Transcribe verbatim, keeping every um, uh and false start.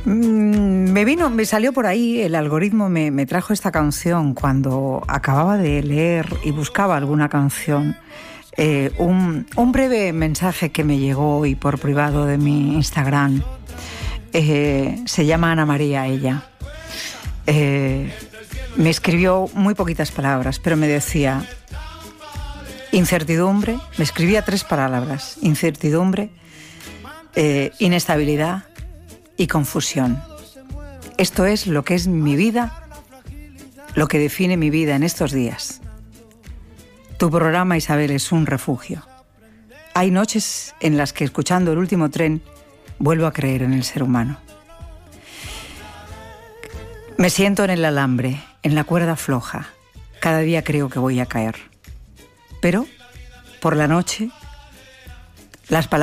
Me vino, me salió por ahí, el algoritmo me, me trajo esta canción cuando acababa de leer y buscaba alguna canción. Eh, un, un breve mensaje que me llegó hoy por privado de mi Instagram. Eh, se llama Ana María, ella. Eh, me escribió muy poquitas palabras, pero me decía: incertidumbre, me escribía tres palabras: incertidumbre, eh, inestabilidad y confusión. Esto es lo que es mi vida, lo que define mi vida en estos días. Tu programa, Isabel, es un refugio. Hay noches en las que, escuchando El último tren, vuelvo a creer en el ser humano. Me siento en el alambre, en la cuerda floja. Cada día creo que voy a caer. Pero, por la noche, las palabras